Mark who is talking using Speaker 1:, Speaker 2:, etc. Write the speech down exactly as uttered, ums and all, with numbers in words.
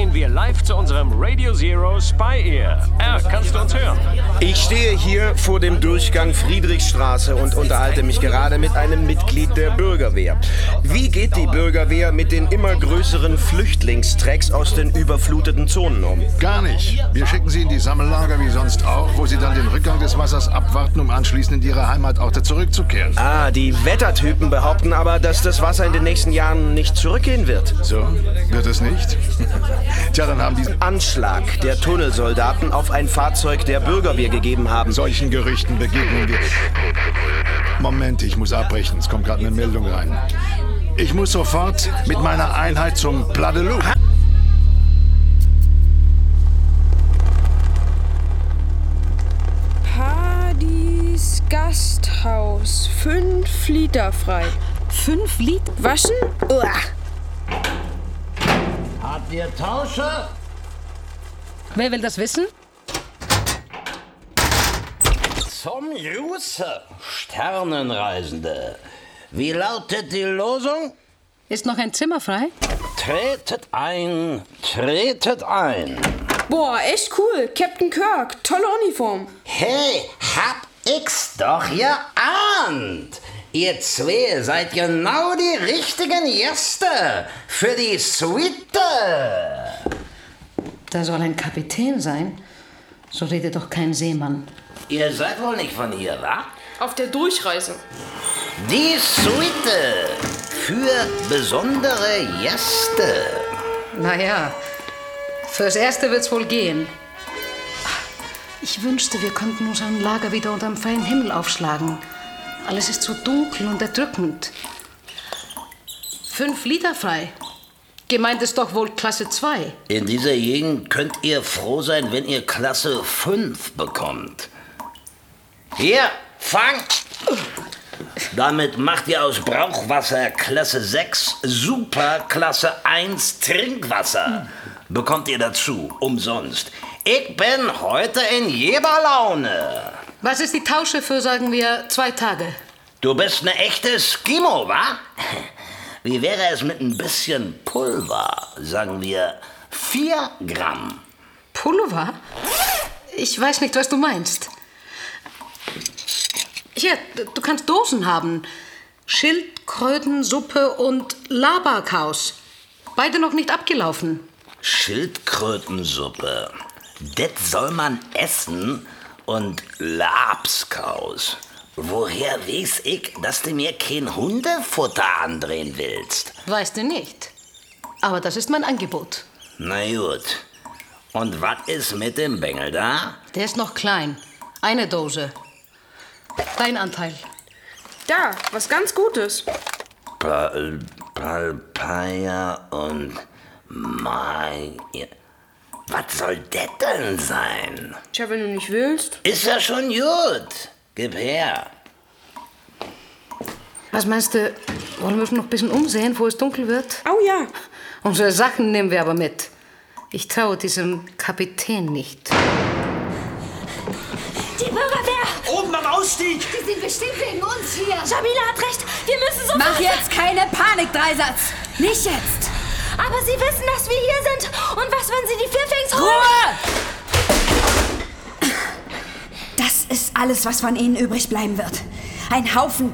Speaker 1: gehen wir live zu unserem Radio Zero Spy Ear. R, kannst du uns hören?
Speaker 2: Ich stehe hier vor dem Durchgang Friedrichstraße und unterhalte mich gerade mit einem Mitglied der Bürgerwehr. Wie geht die Bürgerwehr mit den immer größeren Flüchtlingstrecks aus den überfluteten Zonen um?
Speaker 3: Gar nicht. Wir schicken sie in die Sammellager wie sonst auch, wo sie dann den Rückgang des Wassers abwarten, um anschließend in ihre Heimatorte zurückzukehren.
Speaker 2: Ah, die Wettertypen behaupten aber, dass das Wasser in den nächsten Jahren nicht zurückgehen wird.
Speaker 3: So? Wird es nicht? Tja, dann haben die
Speaker 2: Anschlag der Tunnelsoldaten auf ein Fahrzeug der Bürgerwehr gegeben haben.
Speaker 3: Solchen Gerüchten begegnen wir. Moment, ich muss abbrechen. Es kommt gerade eine Meldung rein. Ich muss sofort mit meiner Einheit zum Pladeloup.
Speaker 4: Hadis Gasthaus. Fünf Liter frei.
Speaker 5: Fünf Liter?
Speaker 4: Waschen? Uah.
Speaker 6: Habt ihr Tausche?
Speaker 5: Wer will das wissen?
Speaker 6: Zum Gruße, Sternenreisende. Wie lautet die Losung?
Speaker 5: Ist noch ein Zimmer frei?
Speaker 6: Tretet ein, tretet ein.
Speaker 4: Boah, echt cool. Captain Kirk. Tolle Uniform.
Speaker 6: Hey, hab ich's doch geahnt. Ihr zwei seid genau die richtigen Gäste für die Suite.
Speaker 5: Da soll ein Kapitän sein. So redet doch kein Seemann.
Speaker 6: Ihr seid wohl nicht von hier, wa?
Speaker 4: Auf der Durchreise.
Speaker 6: Die Suite für besondere Gäste.
Speaker 5: Naja, fürs Erste wird's wohl gehen. Ich wünschte, wir könnten unseren Lager wieder unterm freien Himmel aufschlagen. Alles ist so dunkel und erdrückend. Fünf Liter frei. Gemeint ist doch wohl Klasse zwei.
Speaker 6: In dieser Gegend könnt ihr froh sein, wenn ihr Klasse fünf bekommt. Hier, fang! Damit macht ihr aus Brauchwasser Klasse sechs Super Klasse eins Trinkwasser. Bekommt ihr dazu, umsonst. Ich bin heute in Geberlaune.
Speaker 5: Was ist die Tausche für, sagen wir, zwei Tage?
Speaker 6: Du bist eine echte Skimo, wa? Wie wäre es mit ein bisschen Pulver? Sagen wir vier Gramm.
Speaker 5: Pulver? Ich weiß nicht, was du meinst. Hier, du kannst Dosen haben. Schildkrötensuppe und Labakaus. Beide noch nicht abgelaufen.
Speaker 6: Schildkrötensuppe. Das soll man essen und Labskaus. Woher weiß ich, dass du mir kein Hundefutter andrehen willst?
Speaker 5: Weißt du nicht. Aber das ist mein Angebot.
Speaker 6: Na gut. Und was ist mit dem Bengel da?
Speaker 5: Der ist noch klein. Eine Dose. Dein Anteil.
Speaker 4: Da, was ganz Gutes.
Speaker 6: Pal Papaya und Mai. Was soll das denn sein?
Speaker 4: Tja, wenn du nicht willst.
Speaker 6: Ist ja schon gut. Gib her.
Speaker 5: Was meinst du, wollen wir uns noch ein bisschen umsehen, wo es dunkel wird?
Speaker 4: Oh ja.
Speaker 5: Unsere Sachen nehmen wir aber mit. Ich traue diesem Kapitän nicht.
Speaker 7: Die Bürgerwehr!
Speaker 8: Oben am Ausstieg!
Speaker 7: Die sind bestimmt wegen uns hier.
Speaker 4: Jamila hat recht. Wir müssen sofort...
Speaker 7: Mach jetzt keine Panik, Dreisatz. Nicht jetzt.
Speaker 4: Aber Sie wissen, dass wir hier sind. Und was, wenn Sie die Pfiffigs holen?
Speaker 7: Ruhe! Das ist alles, was von ihnen übrig bleiben wird. Ein Haufen